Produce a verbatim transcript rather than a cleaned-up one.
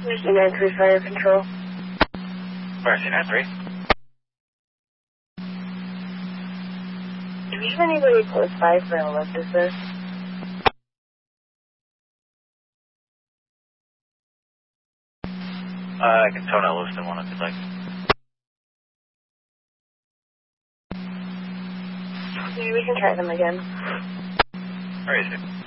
C nine three Fire Control. Fire C nine three. Do we have anybody close by for an alert assist? Uh, I can tone out Lewiston one if you'd like. Maybe we can try them again. Where is it?